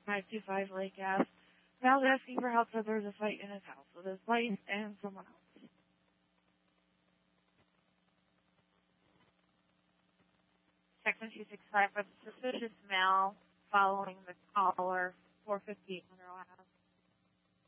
525 Lake Ave. Val's asking for help because there's a fight in his house with his wife and someone else. Section 265 for the suspicious male following the caller, 458 Monroe Ave.